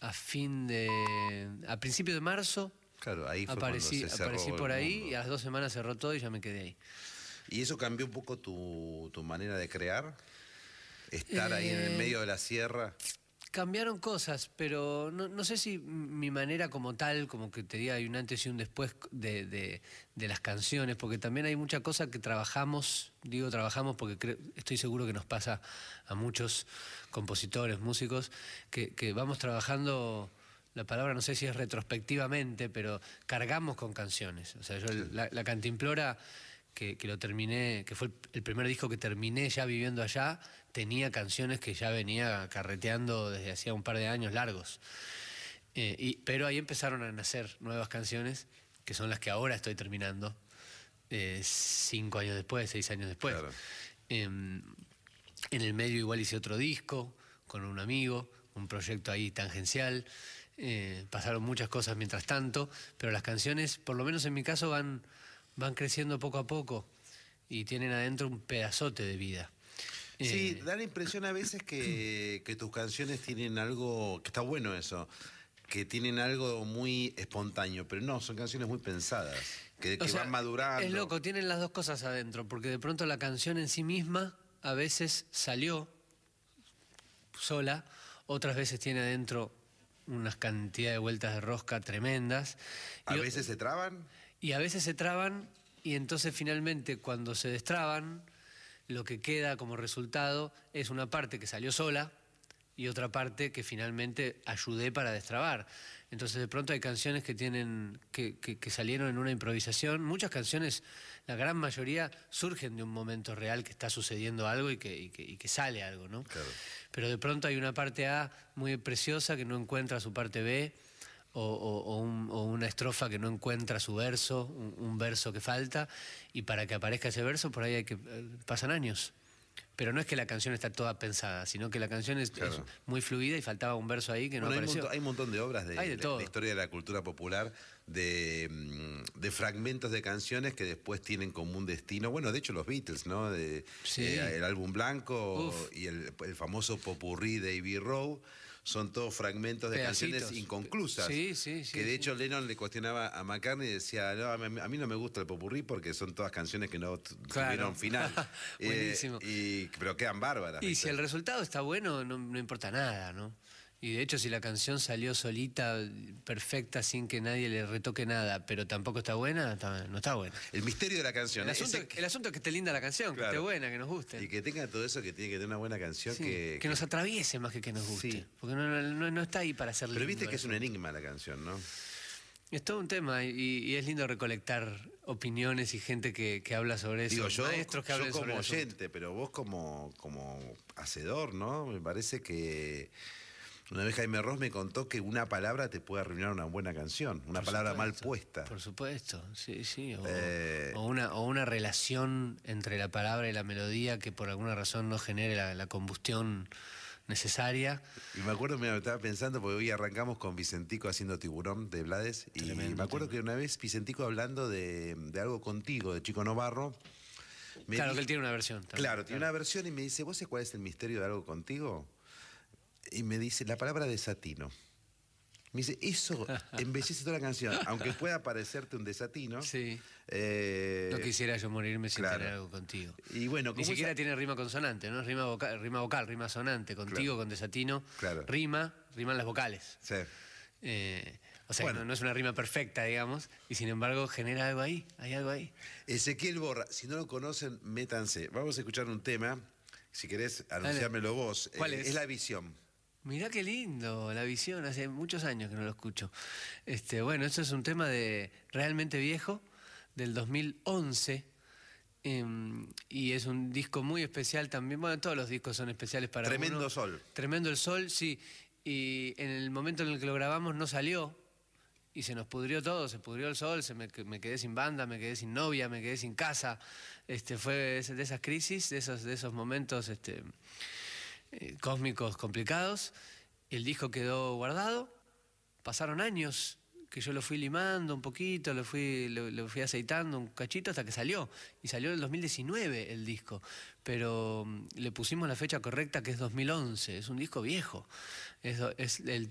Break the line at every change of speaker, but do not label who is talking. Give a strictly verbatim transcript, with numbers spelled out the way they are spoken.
a fin de... a principios de marzo.
Claro, ahí fue
aparecí,
cuando se
aparecí
cerró
por
el
ahí
mundo.
y a las dos semanas cerró todo y ya me quedé ahí.
¿Y eso cambió un poco tu, tu manera de crear? Estar
Eh,
ahí en el medio de la sierra.
Cambiaron cosas, pero no, no sé si mi manera como tal, como que te diga, hay un antes y un después de, de, de las canciones, porque también hay mucha cosa que trabajamos, digo trabajamos porque creo, estoy seguro que nos pasa a muchos compositores, músicos, que, que vamos trabajando, la palabra no sé si es retrospectivamente, pero cargamos con canciones. O sea, yo
Sí.
la, la Cantimplora... Que, que lo terminé, que fue el, el primer disco que terminé ya viviendo allá, tenía canciones que ya venía carreteando desde hacía un par de años largos. Eh, y, pero ahí empezaron a nacer nuevas canciones, que son las que ahora estoy terminando, eh, cinco años después, seis años después.
Claro.
Eh, en el medio igual hice otro disco con un amigo, un proyecto ahí tangencial. Eh, pasaron muchas cosas mientras tanto, pero las canciones, por lo menos en mi caso, van... van creciendo poco a poco y tienen adentro un pedazote de vida.
Sí,
Eh,
da la impresión a veces que, que tus canciones tienen algo, que está bueno eso, que tienen algo muy espontáneo, pero no, son canciones muy pensadas, que, que
o sea,
van madurando.
es loco, tienen las dos cosas adentro, porque de pronto la canción en sí misma a veces salió sola, otras veces tiene adentro unas cantidad de vueltas de rosca tremendas.
¿A
y,
veces se traban?
Y a veces se traban y entonces finalmente cuando se destraban, lo que queda como resultado es una parte que salió sola y otra parte que finalmente ayudé para destrabar. Entonces de pronto hay canciones que tienen que, que, que salieron en una improvisación. Muchas canciones, la gran mayoría, surgen de un momento real que está sucediendo algo y que, y que, y que sale algo, ¿no?
Claro.
Pero de pronto hay una parte A muy preciosa que no encuentra su parte B, o, o, o, un, o una estrofa que no encuentra su verso, un, un verso que falta, y para que aparezca ese verso por ahí hay que eh, pasan años. Pero no es que la canción está toda pensada, sino que la canción es,
Claro.
es muy fluida y faltaba un verso ahí que no
Bueno, hay, un
apareció.
montón, hay un montón de obras de,
Hay de
de-
todo.
de historia de la cultura popular, de, mm, de fragmentos de canciones que después tienen como un destino. Bueno, de hecho los Beatles, ¿no? De,
Sí.
eh, el álbum blanco
Uf.
y el, el famoso popurrí de Abbey Road. Son todos fragmentos de
Pedacitos.
canciones inconclusas.
Sí, sí, sí,
Que de
sí.
hecho Lennon le cuestionaba a McCartney y decía, no, a mí, a mí no me gusta el popurrí porque son todas canciones que no t-
Claro.
tuvieron final.
Buenísimo.
Eh, y, pero quedan bárbaras.
Y
¿viste?
si el resultado está bueno, no, no importa nada, ¿no? Y de hecho, si la canción salió solita, perfecta, sin que nadie le retoque nada, pero tampoco está buena, está- no está buena.
El misterio de la canción.
El asunto,
ese-
el asunto es que esté linda la canción,
Claro.
que esté buena, que nos guste.
Y que tenga todo eso, que tiene que tener una buena canción.
Sí,
que,
que nos atraviese más que que nos guste.
Sí.
Porque no, no, no está ahí para ser
Pero
lindo
viste que es
eso.
un enigma la canción, ¿no?
Es todo un tema y, y es lindo recolectar opiniones y gente que, que habla sobre eso.
Digo, yo,
Maestros que
yo
hablen
como
sobre el asunto.
oyente, pero vos como, como hacedor, ¿no? Me parece que una vez Jaime Ross me contó que una palabra te puede arruinar una buena canción, una
Por
palabra mal
supuesto,
puesta.
Por supuesto, sí, sí. O,
Eh.
o una, o una relación entre la palabra y la melodía que por alguna razón no genere la, la combustión necesaria.
Y me acuerdo, mira, estaba pensando, porque hoy arrancamos con Vicentico haciendo Tiburón de Blades, y
Tremendo
me acuerdo
tema.
que una vez Vicentico hablando de, de algo contigo, de Chico Novarro, me
Claro
dijo-
que él tiene una versión. también,
Claro, tiene una versión y me dice, ¿vos sabés cuál es el misterio de algo contigo? Y me dice, la palabra desatino. Me dice, eso embellece toda la canción, aunque pueda parecerte un desatino.
Sí.
eh,
No quisiera yo morirme sin
claro.
tener algo contigo.
Y bueno,
Ni
como
siquiera
esa-
tiene rima consonante, ¿no? Rima vocal, rima, vocal, rima sonante. Contigo,
Claro.
con desatino,
Claro.
rima, riman las vocales.
Sí.
Eh, o sea,
Bueno.
no, no es una rima perfecta, digamos, y sin embargo genera algo ahí, hay algo ahí.
Ezequiel Borra, si no lo conocen, métanse. Vamos a escuchar un tema, si querés anunciármelo vos.
¿Cuál
Eh,
es?
Es La Visión.
Mirá qué lindo, La Visión, hace muchos años que no lo escucho. Este, bueno, esto es un tema de realmente viejo, del dos mil once, eh, y es un disco muy especial también. Bueno, todos los discos son especiales para
Tremendo
uno.
Sol.
Tremendo el Sol, sí. Y en el momento en el que lo grabamos no salió, y se nos pudrió todo, se pudrió el sol, se me, me quedé sin banda, me quedé sin novia, me quedé sin casa. Este, fue de esas crisis, de esos, de esos momentos... Este, Eh, cósmicos complicados. El disco quedó guardado, pasaron años que yo lo fui limando un poquito, lo fui, lo, lo fui aceitando un cachito hasta que salió, y salió en el dos mil diecinueve el disco, pero um, le pusimos la fecha correcta, que es dos mil once, es un disco viejo, es, es el